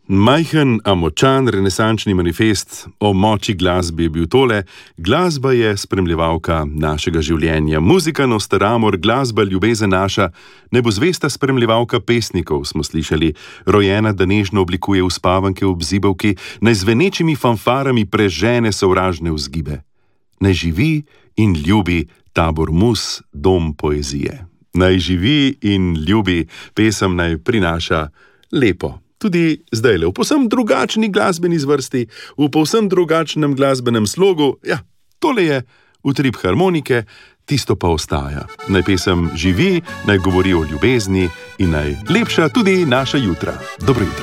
Majhen, a močan renesančni manifest o moči glasbe je bil tole: glasba je spremljevalka našega življenja. Muzika Nostaramor, glasba ljubezen naša, ne bo zvesta spremljevalka pesnikov, smo slišali. Rojena, da nežno oblikuje uspavanke ob zibelki, naj z venečimi fanfarami prežene sovražne vzgibe. Naj živi in ljubi Tabor Mus, dom poezije. Naj živi in ljubi, pesem naj prinaša lepo. Tudi zdajle, v povsem drugačni glasbeni zvrsti, v povsem drugačnem glasbenem slogu, ja, tole je utrip harmonike, tisto pa ostaja. Naj pesem živi, naj govori o ljubezni in naj lepša tudi naša jutra. Dobro jutro.